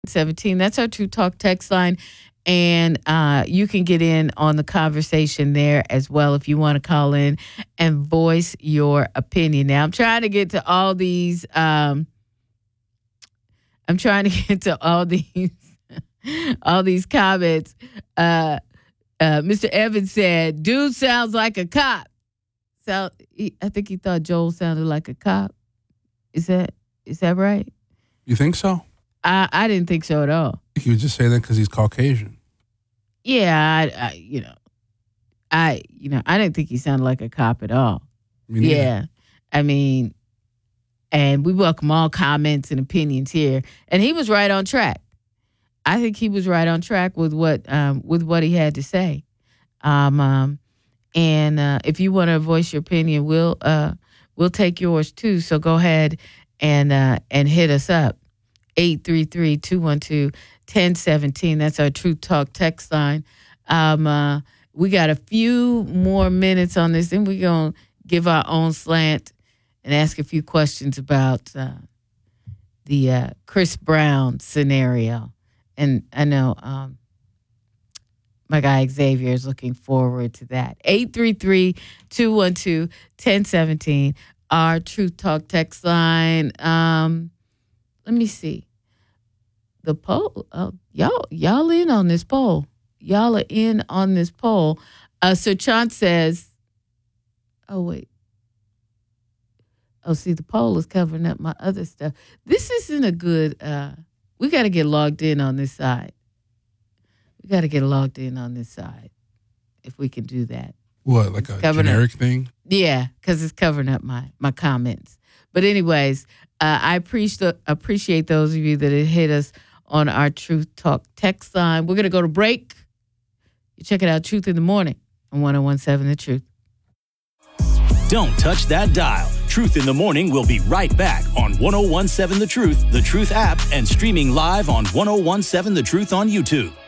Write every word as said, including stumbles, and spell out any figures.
seventeen. That's our True Talk text line. And uh, you can get in on the conversation there as well if you want to call in and voice your opinion. Now, I'm trying to get to all these. Um, I'm trying to get to all these, all these comments. Uh, uh, Mister Evans said, "Dude sounds like a cop." So he, I think he thought Joel sounded like a cop. Is that is that right? You think so? I, I didn't think so at all. He would just say that because he's Caucasian. Yeah, I, I, you know, I, you know, I didn't think he sounded like a cop at all. Me neither. Yeah, I mean, and we welcome all comments and opinions here. And he was right on track. I think he was right on track with what um, with what he had to say. Um, um, and uh, if you want to voice your opinion, we'll uh, we'll take yours too. So go ahead and uh, and hit us up. eight three three, two one two, one oh one seven. That's our True Talk text line. Um, uh, we got a few more minutes on this, then we're going to give our own slant and ask a few questions about uh, the uh, Chris Brown scenario. And I know um, my guy Xavier is looking forward to that. eight three three, two one two, one oh one seven, our True Talk text line. Um, Let me see. The poll, uh, y'all, y'all in on this poll. Y'all are in on this poll. Uh, Sir Chant says, oh, wait. Oh, see, the poll is covering up my other stuff. This isn't a good, uh, we got to get logged in on this side. We got to get logged in on this side if we can do that. What, like It's a generic up. thing? Yeah, because it's covering up my, my comments. But anyways, uh, I appreciate appreciate those of you that have hit us on our Truth Talk text line. We're going to go to break. You check it out, Truth in the Morning on one oh one seven The Truth. Don't touch that dial. Truth in the Morning will be right back on one oh one seven The Truth, The Truth app, and streaming live on one oh one seven The Truth on YouTube.